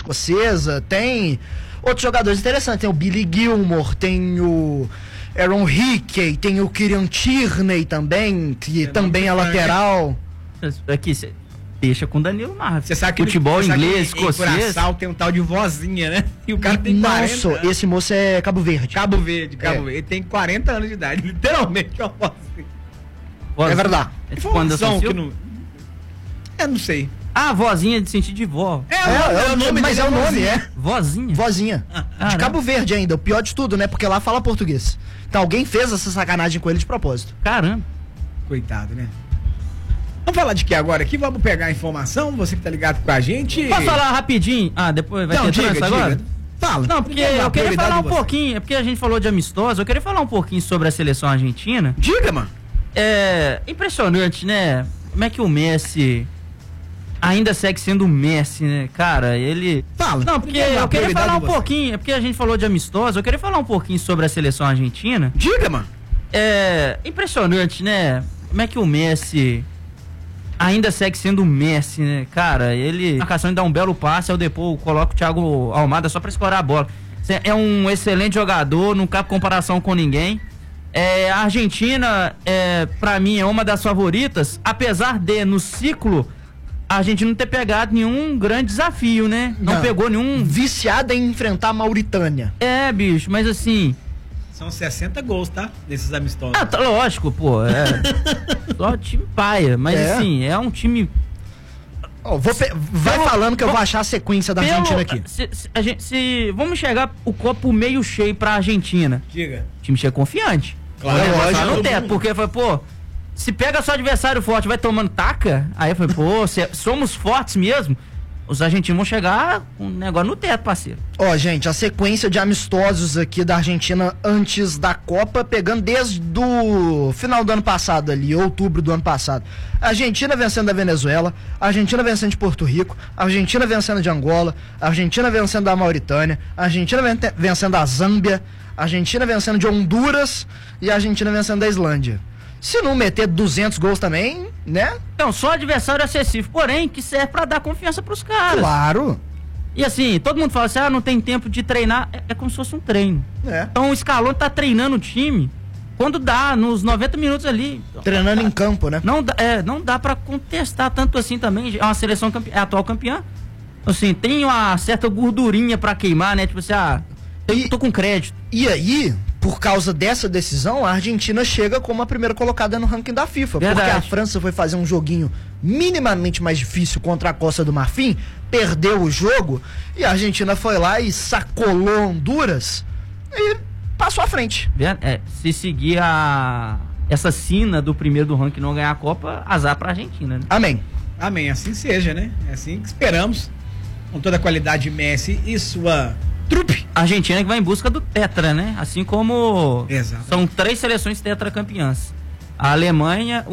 escocesa, tem outros jogadores interessantes, tem o Billy Gilmore, tem o Aaron Hickey, tem o Kieran Tierney também, que também é lateral. Aqui, você deixa com o Danilo Marques. Você sabe que futebol inglês, escocês. Em Curaçao tem um tal de vozinha, né? E o cara tem 40 anos. Esse moço é Cabo Verde. Cabo Verde. Ele tem 40 anos de idade, literalmente é uma vozinha. É verdade. É tipo Anderson Silva? Não... Eu não sei. Ah, vozinha de sentido de vó. É o nome, mas é o nome, Vozinha? Vozinha. De Cabo Verde ainda, o pior de tudo, né? Porque lá fala português. Então alguém fez essa sacanagem com ele de propósito. Caramba. Coitado, né? Vamos falar de que agora aqui? Vamos pegar a informação, você que tá ligado com a gente. Posso falar rapidinho? Ah, depois vai ter trânsito agora? Fala. Não, porque eu queria falar um pouquinho, é porque a gente falou de amistosos, eu queria falar um pouquinho sobre a seleção argentina. Diga, mano. É impressionante, né? Como é que o Messi ainda segue sendo o Messi, né? Cara, ele... Fala. Não, porque eu queria falar um pouquinho, é porque a gente falou de amistosos, eu queria falar um pouquinho sobre a seleção argentina. Diga, mano. É impressionante, né? Como é que o Messi ainda segue sendo o Messi, né? Cara, ele... A marcação dá um belo passe, aí depois coloca o Thiago Almada só pra escorar a bola. É um excelente jogador, não cabe comparação com ninguém. A Argentina, pra mim, é uma das favoritas, apesar de, no ciclo, a Argentina não ter pegado nenhum grande desafio, né? Não pegou nenhum... Viciada em enfrentar a Mauritânia. Bicho, mas assim... São 60 gols, tá? Desses amistosos. Tá, lógico, pô. Só time paia. Mas assim, é um time. Vai falando que eu vou achar a sequência da Argentina aqui. Vamos enxergar o copo meio cheio pra Argentina. Diga. O time chega confiante. Claro, lógico. No teto, porque foi, pô, se pega só adversário forte, vai tomando taca, aí foi, pô, somos fortes mesmo. Os argentinos vão chegar com um negócio no teto, parceiro. Gente, a sequência de amistosos aqui da Argentina antes da Copa, pegando desde o final do ano passado ali, outubro do ano passado. A Argentina vencendo a Venezuela, a Argentina vencendo de Porto Rico, a Argentina vencendo de Angola, a Argentina vencendo da Mauritânia, a Argentina vencendo da Zâmbia, a Argentina vencendo de Honduras e a Argentina vencendo da Islândia. Se não meter 200 gols também, né? Então, só adversário acessível, porém, que serve pra dar confiança pros caras. Claro. E assim, todo mundo fala assim, não tem tempo de treinar. É como se fosse um treino. Então o Scaloni tá treinando o time quando dá, nos 90 minutos ali. Treinando em campo, né? Não dá pra contestar tanto assim também. É uma seleção é a atual campeã. Assim, tem uma certa gordurinha pra queimar, né? Tipo assim, tô com crédito. E aí... Por causa dessa decisão, a Argentina chega como a primeira colocada no ranking da FIFA. Verdade. Porque a França foi fazer um joguinho minimamente mais difícil contra a Costa do Marfim, perdeu o jogo, e a Argentina foi lá e sacolou Honduras e passou à frente. Se seguir essa sina do primeiro do ranking não ganhar a Copa, azar pra Argentina, né? Amém. Amém, assim seja, né? É assim que esperamos, com toda a qualidade de Messi e sua... trupe. A Argentina que vai em busca do tetra, né? Assim como são 3 seleções tetracampeãs. A Alemanha,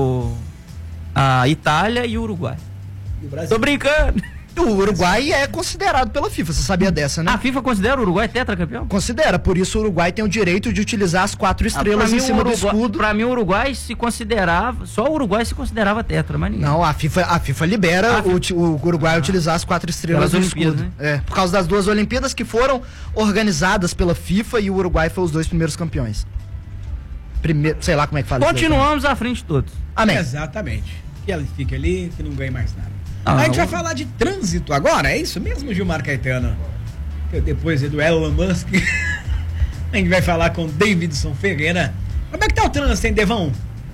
a Itália e o Uruguai. E o Brasil? Tô brincando. O Uruguai é considerado pela FIFA, você sabia dessa, né? A FIFA considera o Uruguai tetracampeão? Considera, por isso o Uruguai tem o direito de utilizar as 4 estrelas em cima do escudo. Pra mim o Uruguai se considerava, só o Uruguai se considerava tetra, mas ninguém. Não, a FIFA libera o Uruguai utilizar as 4 estrelas no escudo. Né? Por causa das 2 Olimpíadas que foram organizadas pela FIFA e o Uruguai foi os 2 primeiros campeões. Sei lá como é que fala. Continuamos à frente de todos. Amém. Exatamente. Que ela fique ali, que não ganhe mais nada. A gente vai falar de trânsito agora, é isso mesmo, Gilmar Caetano? Depois do Elon Musk, a gente vai falar com Davidson Ferreira. Como é que tá o trânsito, hein, Devão?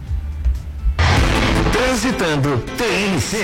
Transitando TNC.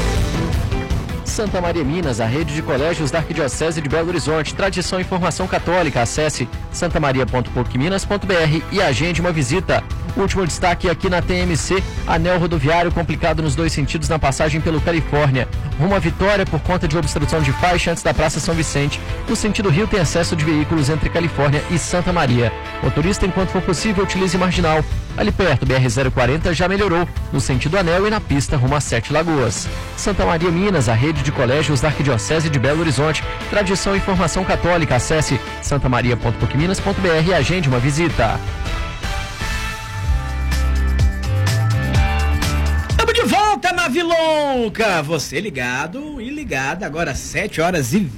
Santa Maria Minas, a rede de colégios da Arquidiocese de Belo Horizonte. Tradição e formação católica. Acesse santamaria.pucminas.br e agende uma visita. Último destaque aqui na TMC, anel rodoviário complicado nos 2 sentidos na passagem pelo Califórnia. Rumo à Vitória por conta de obstrução de faixa antes da Praça São Vicente. No sentido Rio tem excesso de veículos entre Califórnia e Santa Maria. Motorista, enquanto for possível, utilize marginal. Ali perto, BR-040 já melhorou, no sentido anel e na pista rumo a 7 Lagoas. Santa Maria Minas, a rede de colégios da Arquidiocese de Belo Horizonte. Tradição e formação católica. Acesse santamaria.pucminas.br e agende uma visita. Estamos de volta na Vilonca. Você ligado e ligada, agora 7h20.